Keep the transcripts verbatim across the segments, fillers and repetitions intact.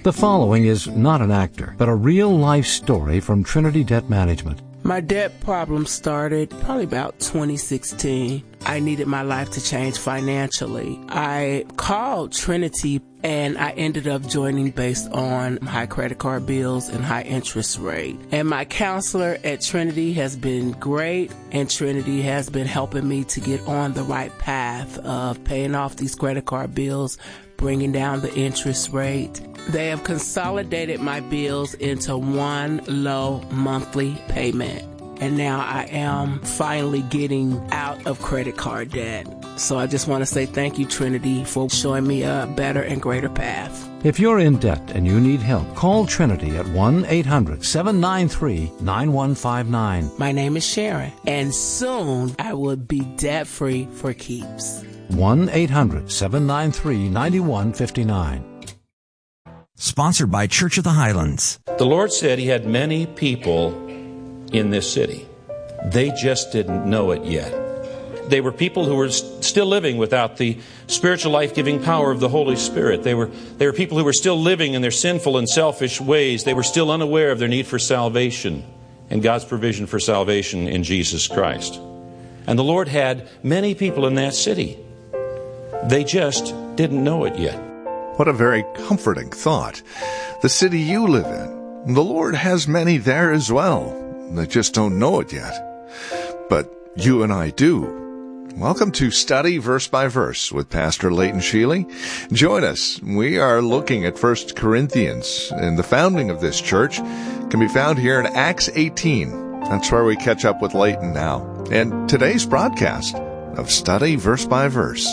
The following is not an actor, but a real-life story from Trinity Debt Management. My debt problem started probably about twenty sixteen. I needed my life to change financially. I called Trinity and I ended up joining based on high credit card bills and high interest rate. And my counselor at Trinity has been great, and Trinity has been helping me to get on the right path of paying off these credit card bills, bringing down the interest rate. They have consolidated my bills into one low monthly payment. And now I am finally getting out of credit card debt. So I just want to say thank you, Trinity, for showing me a better and greater path. If you're in debt and you need help, call Trinity at one eight hundred seven nine three nine one five nine. My name is Sharon, and soon I will be debt-free for keeps. one eight hundred seven nine three nine one five nine. Sponsored by Church of the Highlands. The Lord said He had many people in this city. They just didn't know it yet. They were people who were still living without the spiritual life-giving power of the Holy Spirit. They were, they were people who were still living in their sinful and selfish ways. They were still unaware of their need for salvation and God's provision for salvation in Jesus Christ. And the Lord had many people in that city. They just didn't know it yet. What a very comforting thought. The city you live in, the Lord has many there as well. They just don't know it yet. But you and I do. Welcome to Study Verse by Verse with Pastor Leighton Sheely. Join us. We are looking at First Corinthians, and the founding of this church can be found here in Acts eighteen. That's where we catch up with Leighton now. And today's broadcast of Study Verse by Verse.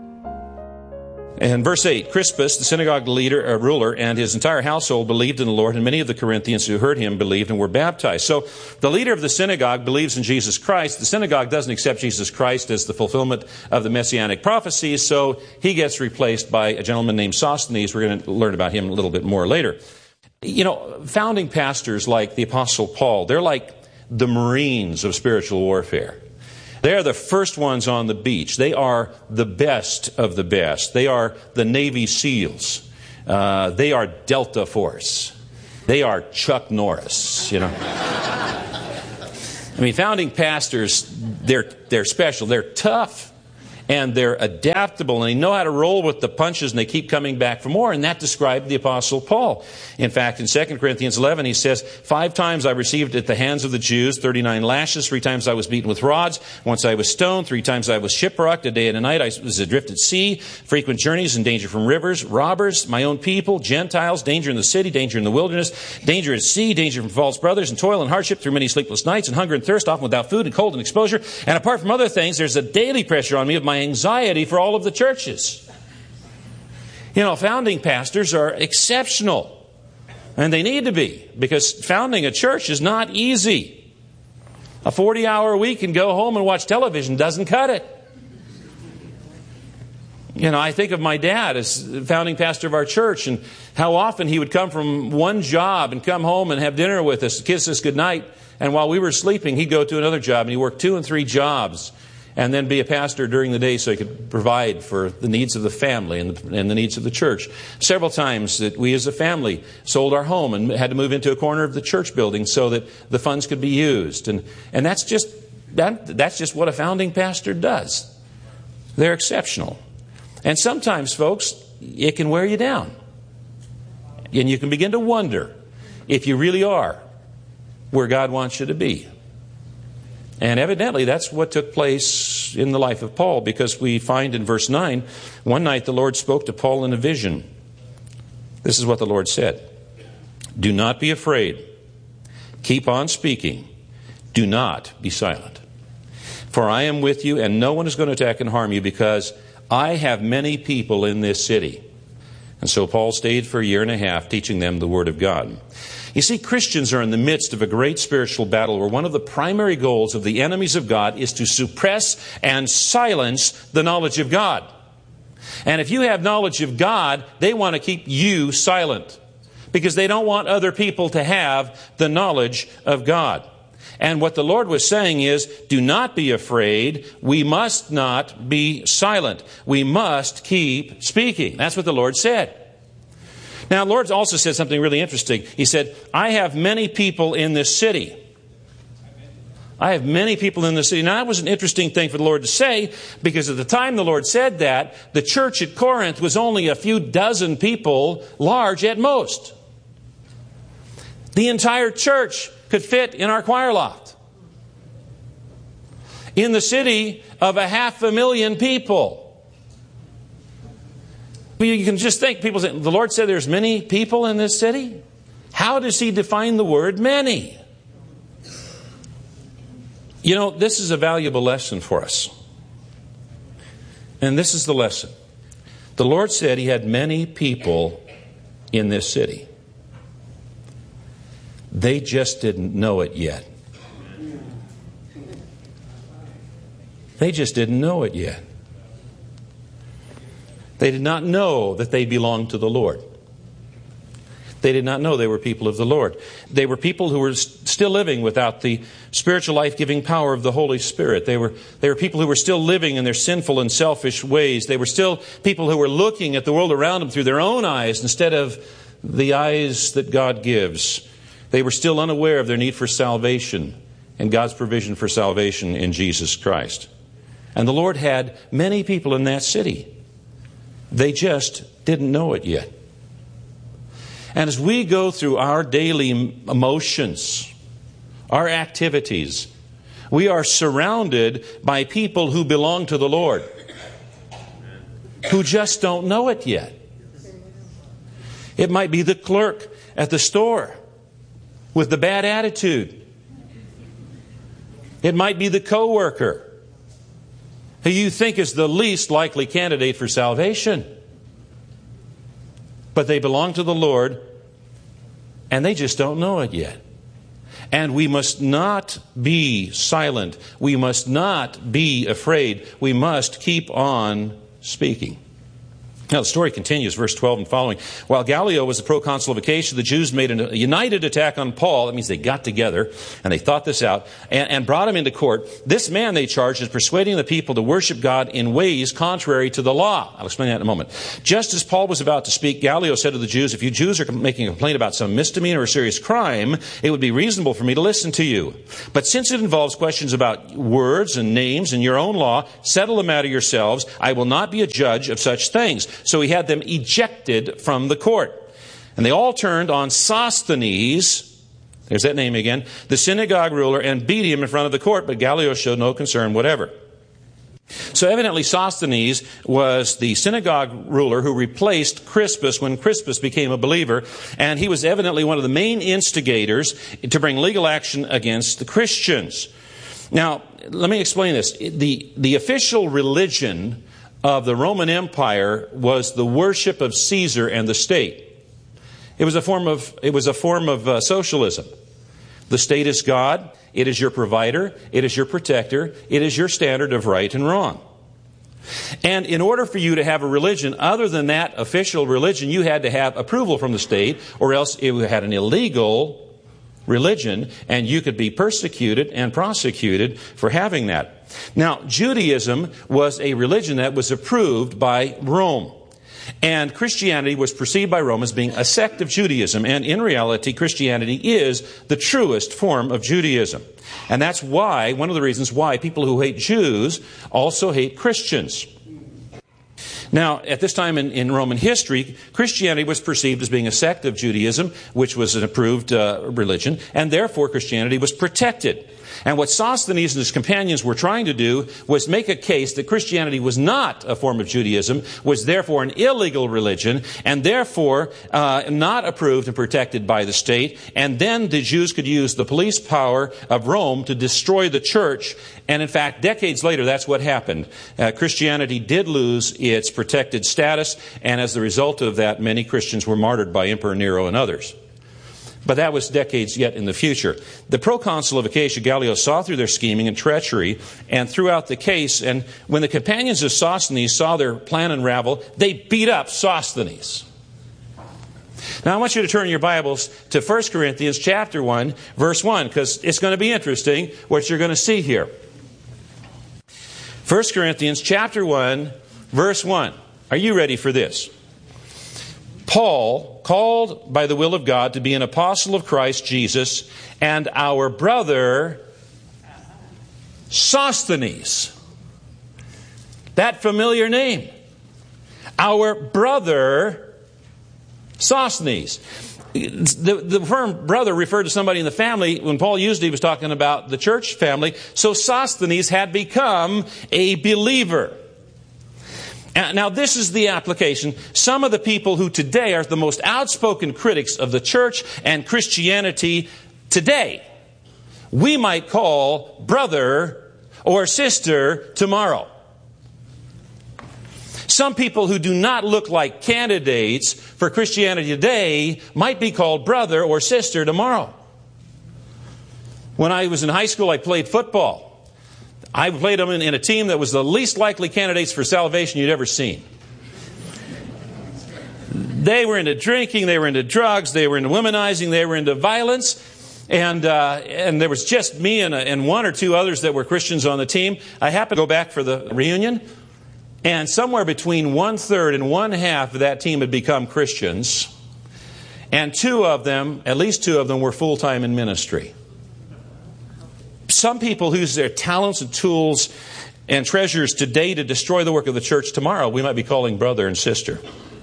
And verse eight, Crispus, the synagogue leader, uh, ruler, and his entire household believed in the Lord, and many of the Corinthians who heard him believed and were baptized. So the leader of the synagogue believes in Jesus Christ. The synagogue doesn't accept Jesus Christ as the fulfillment of the messianic prophecies, so he gets replaced by a gentleman named Sosthenes. We're going to learn about him a little bit more later. You know, founding pastors like the Apostle Paul, they're like the Marines of spiritual warfare. They are the first ones on the beach. They are the best of the best. They are the Navy SEALs. Uh, they are Delta Force. They are Chuck Norris, you know. I mean, founding pastors, they're, they're special. They're tough. And they're adaptable, and they know how to roll with the punches, and they keep coming back for more. And that described the Apostle Paul. In fact, in Second Corinthians eleven, he says, Five times I received at the hands of the Jews thirty-nine lashes. Three times I was beaten with rods. Once I was stoned. Three times I was shipwrecked. A day and a night I was adrift at sea. Frequent journeys and danger from rivers. Robbers, my own people, Gentiles. Danger in the city, danger in the wilderness. Danger at sea, danger from false brothers. And toil and hardship through many sleepless nights. And hunger and thirst, often without food and cold and exposure. And apart from other things, there's a daily pressure on me of my anxiety for all of the churches. You know, founding pastors are exceptional. And they need to be, because founding a church is not easy. A forty-hour week and go home and watch television doesn't cut it. You know, I think of my dad as founding pastor of our church, and how often he would come from one job and come home and have dinner with us, kiss us goodnight. And while we were sleeping, he'd go to another job, and he worked two and three jobs, and then be a pastor during the day so he could provide for the needs of the family and the, and the needs of the church. Several times that we as a family sold our home and had to move into a corner of the church building so that the funds could be used. And, and that's just that, that's just what a founding pastor does. They're exceptional. And sometimes, folks, it can wear you down. And you can begin to wonder if you really are where God wants you to be. And evidently that's what took place in the life of Paul, because we find in verse nine, one night the Lord spoke to Paul in a vision. This is what the Lord said. Do not be afraid. Keep on speaking. Do not be silent. For I am with you, and no one is going to attack and harm you, because I have many people in this city. And so Paul stayed for a year and a half teaching them the Word of God. You see, Christians are in the midst of a great spiritual battle where one of the primary goals of the enemies of God is to suppress and silence the knowledge of God. And if you have knowledge of God, they want to keep you silent because they don't want other people to have the knowledge of God. And what the Lord was saying is, do not be afraid. We must not be silent. We must keep speaking. That's what the Lord said. Now, the Lord also said something really interesting. He said, I have many people in this city. I have many people in the city. Now, that was an interesting thing for the Lord to say, because at the time the Lord said that, the church at Corinth was only a few dozen people, large at most. The entire church could fit in our choir loft. In the city of a half a million people. You can just think, people say, the Lord said there's many people in this city? How does He define the word many? You know, this is a valuable lesson for us. And this is the lesson. The Lord said He had many people in this city. They just didn't know it yet. They just didn't know it yet. They did not know that they belonged to the Lord. They did not know they were people of the Lord. They were people who were still living without the spiritual life-giving power of the Holy Spirit. They were, they were people who were still living in their sinful and selfish ways. They were still people who were looking at the world around them through their own eyes instead of the eyes that God gives. They were still unaware of their need for salvation and God's provision for salvation in Jesus Christ. And the Lord had many people in that city. They just didn't know it yet. And as we go through our daily emotions, our activities, we are surrounded by people who belong to the Lord, who just don't know it yet. It might be the clerk at the store with the bad attitude. It might be the coworker who you think is the least likely candidate for salvation. But they belong to the Lord, and they just don't know it yet. And we must not be silent. We must not be afraid. We must keep on speaking. Now the story continues, verse twelve and following. While Gallio was the proconsul of Achaia, the Jews made a united attack on Paul. That means they got together and they thought this out and, and brought him into court. This man, they charged, is persuading the people to worship God in ways contrary to the law. I'll explain that in a moment. Just as Paul was about to speak, Gallio said to the Jews, if you Jews are making a complaint about some misdemeanor or serious crime, it would be reasonable for me to listen to you. But since it involves questions about words and names and your own law, settle the matter yourselves. I will not be a judge of such things. So he had them ejected from the court. And they all turned on Sosthenes, there's that name again, the synagogue ruler, and beat him in front of the court. But Gallio showed no concern whatever. So evidently Sosthenes was the synagogue ruler who replaced Crispus when Crispus became a believer. And he was evidently one of the main instigators to bring legal action against the Christians. Now, let me explain this. The, the official religion of the Roman Empire was the worship of Caesar and the state. It was a form of, it was a form of uh, socialism. The state is God. It is your provider. It is your protector. It is your standard of right and wrong. And in order for you to have a religion other than that official religion, you had to have approval from the state, or else it had an illegal religion, and you could be persecuted and prosecuted for having that. Now, Judaism was a religion that was approved by Rome. And Christianity was perceived by Rome as being a sect of Judaism. And in reality, Christianity is the truest form of Judaism. And that's why, one of the reasons why people who hate Jews also hate Christians. Now, at this time in, in Roman history, Christianity was perceived as being a sect of Judaism, which was an approved uh, religion, and therefore Christianity was protected. And what Sosthenes and his companions were trying to do was make a case that Christianity was not a form of Judaism, was therefore an illegal religion, and therefore uh, not approved and protected by the state. And then the Jews could use the police power of Rome to destroy the church. And in fact, decades later, that's what happened. Uh, Christianity did lose its protected status, and as the result of that, many Christians were martyred by Emperor Nero and others. But that was decades yet in the future. The proconsul of Achaia, Gallio, saw through their scheming and treachery and threw out the case. And when the companions of Sosthenes saw their plan unravel, they beat up Sosthenes. Now I want you to turn your Bibles to First Corinthians chapter one, verse one, because it's going to be interesting what you're going to see here. First Corinthians chapter one, verse one. Are you ready for this? Paul, called by the will of God to be an apostle of Christ Jesus, and our brother Sosthenes. That familiar name. Our brother Sosthenes. The, the term brother referred to somebody in the family. When Paul used it, he was talking about the church family. So Sosthenes had become a believer. Now, this is the application. Some of the people who today are the most outspoken critics of the church and Christianity today, we might call brother or sister tomorrow. Some people who do not look like candidates for Christianity today might be called brother or sister tomorrow. When I was in high school, I played football. I played them in, in a team that was the least likely candidates for salvation you'd ever seen. They were into drinking, they were into drugs, they were into womanizing, they were into violence. And uh, and there was just me and, uh, and one or two others that were Christians on the team. I happened to go back for the reunion. And somewhere between one-third and one-half of that team had become Christians. And two of them, at least two of them, were full-time in ministry. Some people use their talents and tools and treasures today to destroy the work of the church tomorrow. We might be calling brother and sister.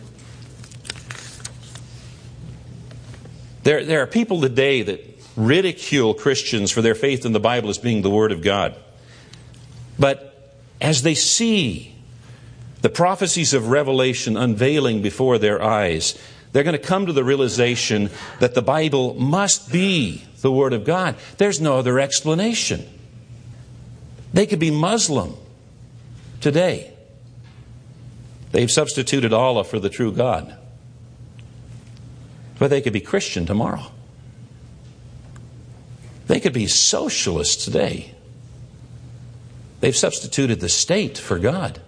There, there are people today that ridicule Christians for their faith in the Bible as being the Word of God. But as they see the prophecies of Revelation unveiling before their eyes, they're going to come to the realization that the Bible must be the Word of God. There's no other explanation. They could be Muslim today. They've substituted Allah for the true God. But they could be Christian tomorrow. They could be socialists today. They've substituted the state for God.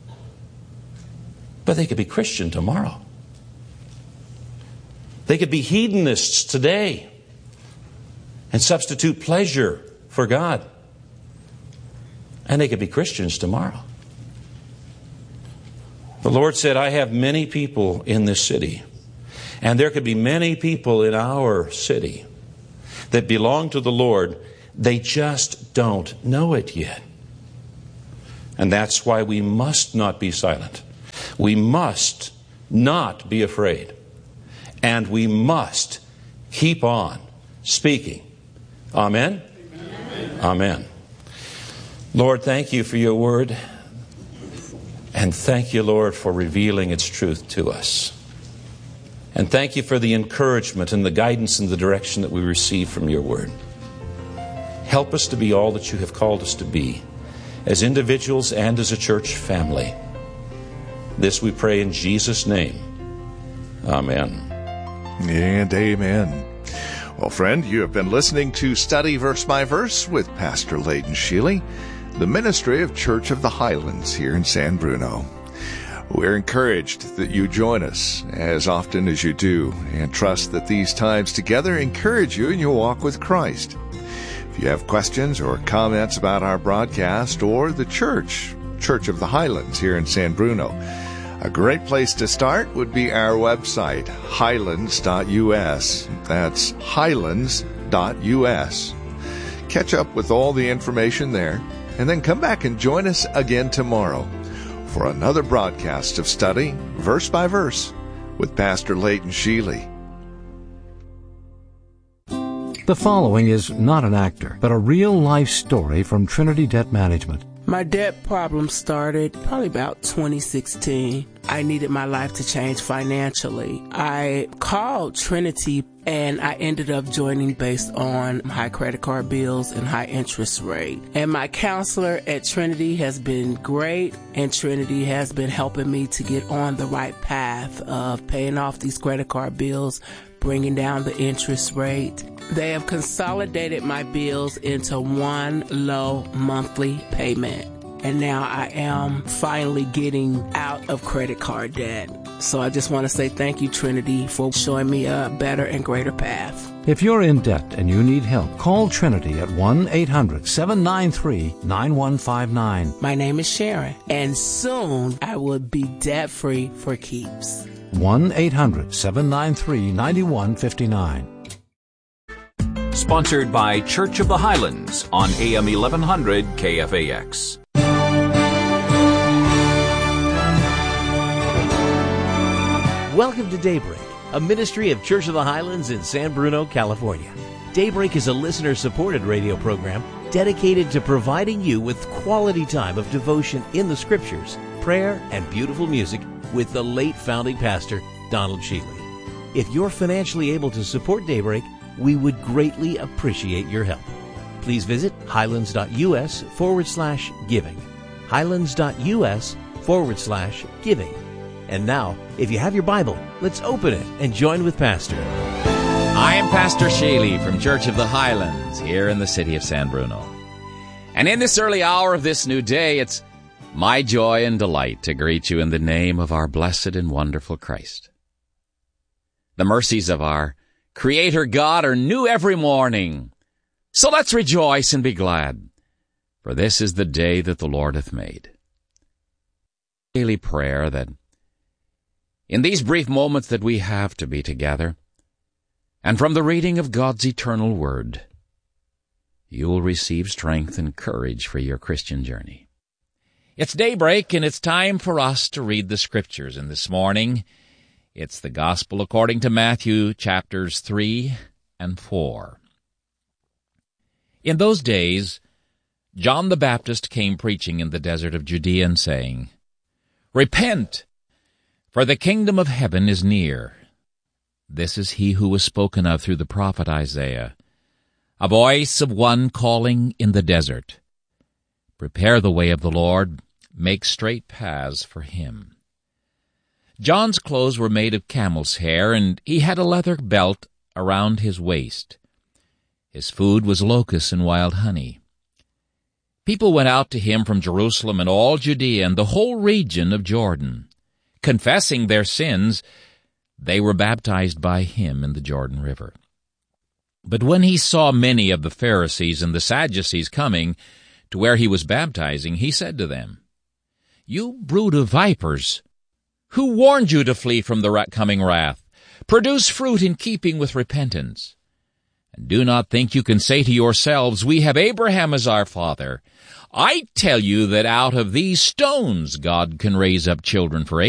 But they could be Christian tomorrow. They could be hedonists today and substitute pleasure for God. And they could be Christians tomorrow. The Lord said, I have many people in this city. And there could be many people in our city that belong to the Lord. They just don't know it yet. And that's why we must not be silent. We must not be afraid. And we must keep on speaking. Amen? Amen? Amen. Lord, thank you for your word. And thank you, Lord, for revealing its truth to us. And thank you for the encouragement and the guidance and the direction that we receive from your word. Help us to be all that you have called us to be, as individuals and as a church family. This we pray in Jesus' name. Amen. And amen. Well, friend, you have been listening to Study Verse by Verse with Pastor Leighton Sheely, the ministry of Church of the Highlands here in San Bruno. We're encouraged that you join us as often as you do, and trust that these times together encourage you in your walk with Christ. If you have questions or comments about our broadcast or the church, Church of the Highlands here in San Bruno, a great place to start would be our website, highlands dot u s. That's highlands dot u s. Catch up with all the information there, and then come back and join us again tomorrow for another broadcast of Study Verse by Verse with Pastor Leighton Sheely. The following is not an actor, but a real-life story from Trinity Debt Management. My debt problem started probably about twenty sixteen. I needed my life to change financially. I called Trinity and I ended up joining based on high credit card bills and high interest rate. And my counselor at Trinity has been great, and Trinity has been helping me to get on the right path of paying off these credit card bills, bringing down the interest rate. They have consolidated my bills into one low monthly payment. And now I am finally getting out of credit card debt. So I just want to say thank you, Trinity, for showing me a better and greater path. If you're in debt and you need help, call Trinity at one eight hundred seven nine three nine one five nine. My name is Sharon, and soon I will be debt-free for keeps. one eight hundred seven nine three nine one five nine. Sponsored by Church of the Highlands on A M eleven hundred K F A X. Welcome to Daybreak, a ministry of Church of the Highlands in San Bruno, California. Daybreak is a listener-supported radio program dedicated to providing you with quality time of devotion in the Scriptures, prayer, and beautiful music with the late founding pastor, Donald Shealy. If you're financially able to support Daybreak, we would greatly appreciate your help. Please visit highlands.us forward slash giving. Highlands.us forward slash giving. And now, if you have your Bible, let's open it and join with Pastor. I am Pastor Shealy from Church of the Highlands here in the city of San Bruno. And in this early hour of this new day, it's my joy and delight to greet you in the name of our blessed and wonderful Christ. The mercies of our Creator God are new every morning. So let's rejoice and be glad, for this is the day that the Lord hath made. Daily prayer that in these brief moments that we have to be together, and from the reading of God's eternal Word, you will receive strength and courage for your Christian journey. It's daybreak, and it's time for us to read the Scriptures. And this morning, it's the Gospel according to Matthew, chapters three and four. In those days, John the Baptist came preaching in the desert of Judea and saying, Repent, for the kingdom of heaven is near. This is he who was spoken of through the prophet Isaiah, a voice of one calling in the desert, Prepare the way of the Lord, make straight paths for him. John's clothes were made of camel's hair, and he had a leather belt around his waist. His food was locusts and wild honey. People went out to him from Jerusalem and all Judea and the whole region of Jordan. Confessing their sins, they were baptized by him in the Jordan River. But when he saw many of the Pharisees and the Sadducees coming to where he was baptizing, he said to them, You brood of vipers! Who warned you to flee from the coming wrath? Produce fruit in keeping with repentance. And do not think you can say to yourselves, We have Abraham as our father. I tell you that out of these stones God can raise up children for Abraham.